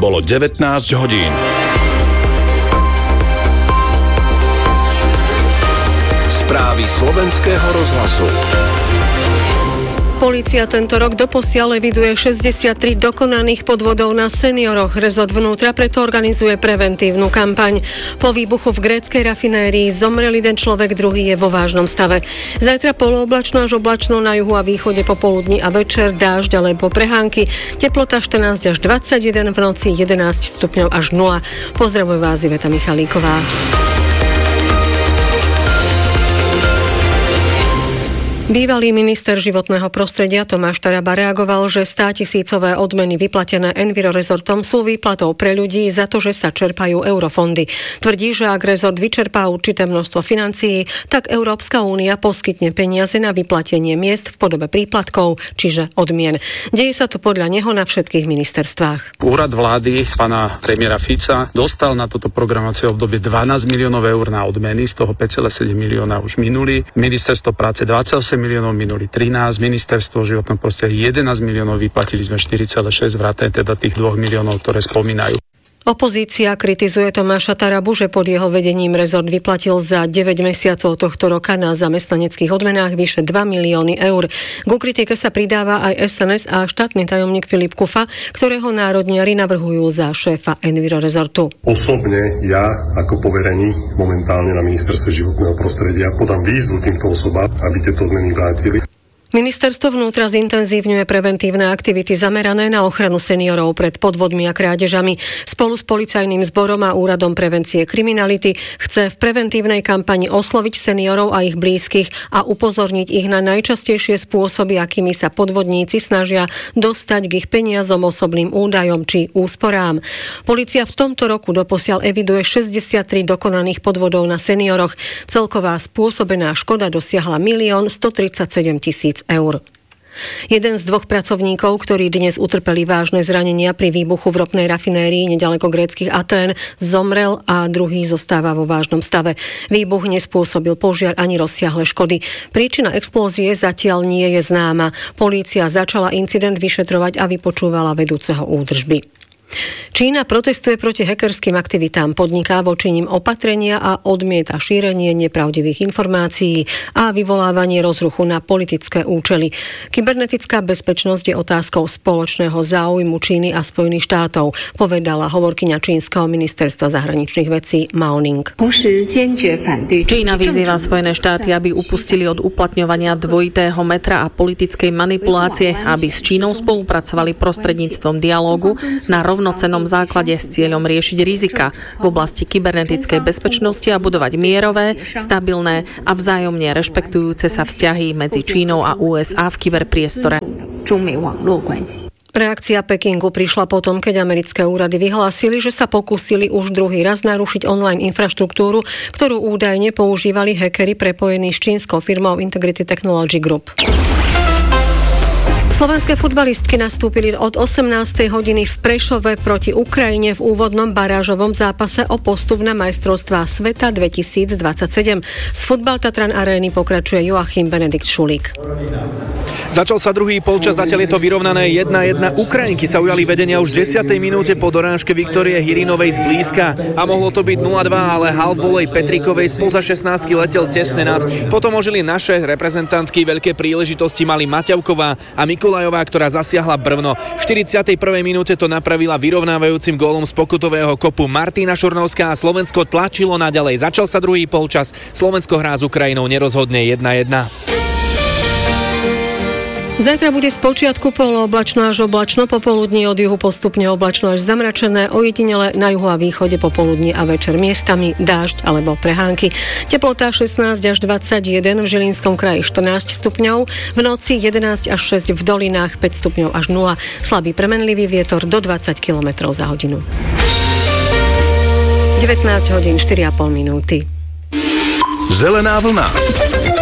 Bolo 19 hodín. Správy Slovenského rozhlasu. Polícia tento rok doposiaľ eviduje 63 dokonaných podvodov na senioroch. Rezort vnútra preto organizuje preventívnu kampaň. Po výbuchu v gréckej rafinérii zomrel jeden človek, druhý je vo vážnom stave. Zajtra polooblačno až oblačno na juhu a východe popoludní a večer, dážď alebo prehánky. Teplota 14 až 21, v noci 11 stupňov až 0. Pozdravujem vás, Iveta Michalíková. Bývalý minister životného prostredia Tomáš Taraba reagoval, že 100 000 odmeny vyplatené Envirorezortom sú výplatou pre ľudí za to, že sa čerpajú eurofondy. Tvrdí, že ak rezort vyčerpá určité množstvo financií, tak Európska únia poskytne peniaze na vyplatenie miest v podobe príplatkov, čiže odmien. Deje sa to podľa neho na všetkých ministerstvách. Úrad vlády pána premiéra Fica dostal na toto programovacie obdobie 12 miliónov eur na odmeny, z toho 5,7 milióna už minuli. Ministerstvo práce 28 miliónov, minuli 13, ministerstvo životného prostredia 11 miliónov, vyplatili sme 4,6, vrátane teda tých 2 miliónov, ktoré spomínajú. Opozícia kritizuje Tomáša Tarabu, že pod jeho vedením rezort vyplatil za 9 mesiacov tohto roka na zamestnaneckých odmenách vyše 2 milióny eur. Ku kritike sa pridáva aj SNS a štátny tajomník Filip Kufa, ktorého národniari navrhujú za šéfa Envirorezortu. Osobne ja ako poverený momentálne na ministerstve životného prostredia podám výzvu týmto osobám, aby tieto odmeny vrátili. Ministerstvo vnútra zintenzívňuje preventívne aktivity zamerané na ochranu seniorov pred podvodmi a krádežami. Spolu s policajným zborom a úradom prevencie kriminality chce v preventívnej kampani osloviť seniorov a ich blízkych a upozorniť ich na najčastejšie spôsoby, akými sa podvodníci snažia dostať k ich peniazom, osobným údajom či úsporám. Polícia v tomto roku doposiaľ eviduje 63 dokonaných podvodov na senioroch. Celková spôsobená škoda dosiahla 1 137 000 eur. Jeden z 2 pracovníkov, ktorí dnes utrpeli vážne zranenia pri výbuchu v ropnej rafinérii neďaleko gréckych Atén, zomrel a druhý zostáva vo vážnom stave. Výbuch nespôsobil požiar ani rozsiahle škody. Príčina explózie zatiaľ nie je známa. Polícia začala incident vyšetrovať a vypočúvala vedúceho údržby. Čína protestuje proti hackerským aktivitám, podniká voči nim opatrenia a odmieta šírenie nepravdivých informácií a vyvolávanie rozruchu na politické účely. Kybernetická bezpečnosť je otázkou spoločného záujmu Číny a Spojených štátov, povedala hovorkyňa čínskeho ministerstva zahraničných vecí Mao Ning. Čína vyzýva Spojené štáty, aby upustili od uplatňovania dvojitého metra a politickej manipulácie, aby s Čínou spolupracovali prostredníctvom dialógu na rovnocennom základe s cieľom riešiť rizika v oblasti kybernetickej bezpečnosti a budovať mierové, stabilné a vzájomne rešpektujúce sa vzťahy medzi Čínou a USA v kyberpriestore. Reakcia Pekingu prišla potom, keď americké úrady vyhlásili, že sa pokúsili už druhý raz narušiť online infraštruktúru, ktorú údajne používali hackeri prepojení s čínskou firmou Integrity Technology Group. Slovenské futbalistky nastúpili od 18. hodiny v Prešove proti Ukrajine v úvodnom barážovom zápase o postup na majstrovstvá sveta 2027. Z Futbal Tatran Arény pokračuje Joachim Benedikt Šulík. Začal sa druhý polčas, zatiaľ je to vyrovnané 1-1. Ukrajinky sa ujali vedenia už v 10. minúte po dorážke Viktórie Hirinovej zblízka a mohlo to byť 0-2, ale half-volej Petrikovej spoza 16-ky letel tesne nad. Potom ožili naše reprezentantky, veľké príležitosti mali Maťavková a Mikulajová, ktorá zasiahla brvno. V 41. minúte to napravila vyrovnávajúcim gólom z pokutového kopu Martina Šurnovská a Slovensko tlačilo naďalej. Začal sa druhý polčas, Slovensko hrá s Ukrajinou nerozhodne 1-1. Zajtra bude spočiatku polooblačno až oblačno, popoludní od juhu postupne oblačno až zamračené, ojedinele na juhu a východe popoludní a večer miestami dážď alebo prehánky. Teplota 16 až 21, v Žilinskom kraji 14 stupňov, v noci 11 až 6 v dolinách, 5 stupňov až 0, slabý premenlivý vietor do 20 km za hodinu. 19 hodín 4,5 minúty. Zelená vlna.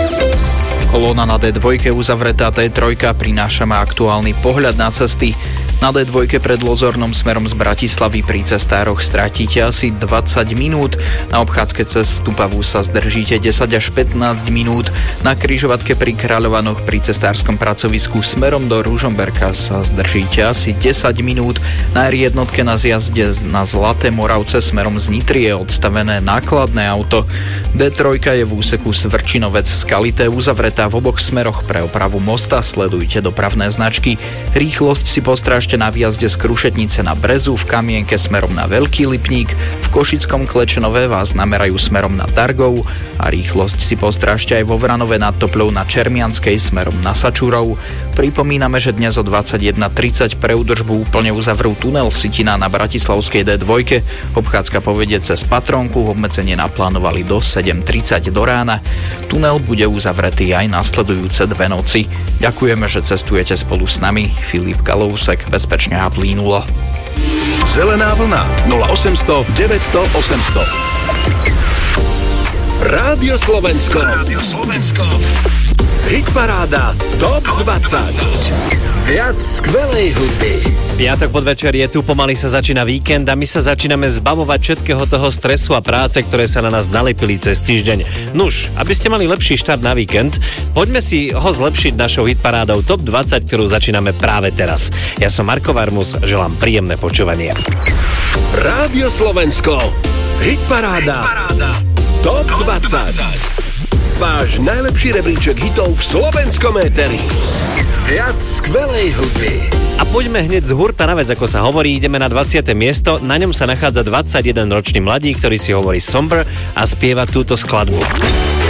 Kolóna na D2 uzavretá D3 prináša ma aktuálny pohľad na cesty. Na D2 pred Lozornom smerom z Bratislavy pri cestároch stratíte asi 20 minút. Na obchádzke cez Stupavú sa zdržíte 10 až 15 minút. Na križovatke pri Kráľovanoch pri cestárskom pracovisku smerom do Ružomberka sa zdržíte asi 10 minút. Na R1 na zjazde na Zlaté Moravce smerom z Nitry je odstavené nákladné auto. D3 je v úseku Svrčinovec Skalité uzavretá v oboch smeroch pre opravu mosta. Sledujte dopravné značky. Rýchlosť si postrážte na výjazde z Krušetnice na Brezu, v Kamienke smerom na Veľký Lipník, v Košickom Klečenové vás namerajú smerom na Targov a rýchlosť si postrážte aj vo Vranove nad Topľou na Čermianskej smerom na Sačúrov. Pripomíname, že dnes o 21:30 pre údržbu úplne uzavrú tunel Sitina na bratislavskej D2. Obchádzka povedie cez Patrónku, obmedzenie naplánovali do 7:30 do rána. Tunel bude uzavretý aj nasledujúce 2 noci. Ďakujeme, že cestujete spolu s nami. Filip Kalousek, bezpečne a plynulo. Zelená vlna 0800 900 800. Rádio Slovensko. Hitparáda TOP 20. Viac skvelej hudby. Piatok podvečer je tu, pomaly sa začína víkend a my sa začíname zbavovať všetkého toho stresu a práce, ktoré sa na nás nalepili cez týždeň. Nuž, aby ste mali lepší štart na víkend, poďme si ho zlepšiť našou hitparádou TOP 20, ktorú začíname práve teraz. Ja som Marko Varmus, želám príjemné počúvanie. Rádio Slovensko. Hitparáda TOP 20. Váš najlepší rebríček hitov v slovenskom éteri. Viac skvelej hudby. A poďme hneď z hurta na vec, ako sa hovorí, ideme na 20. miesto, na ňom sa nachádza 21-ročný mladík, ktorý si hovorí Somber a spieva túto skladbu.